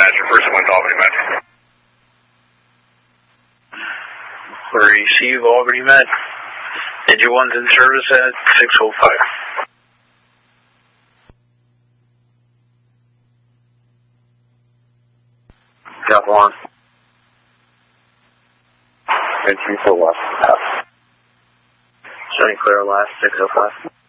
Badger, first one to Albany Med. Receive Albany Med. Engine 1's in service at 6:05. Got one. Entry for west. Showing clear last 6:05.